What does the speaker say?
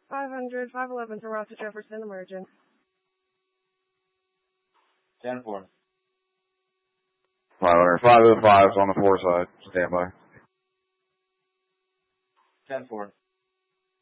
500, 511 to Ross to Jefferson, emergent. 10-4. 500, 505 on the 4 side. Stand by. 10-4.